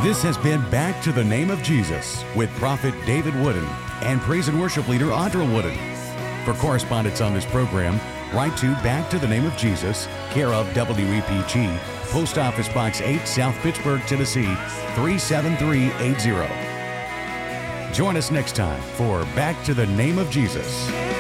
This has been Back to the Name of Jesus with Prophet David Wooden and praise and worship leader Audra Wooden. For correspondence on this program, write to Back to the Name of Jesus, care of WEPG, Post Office Box 8, South Pittsburgh, Tennessee, 37380. Join us next time for Back to the Name of Jesus.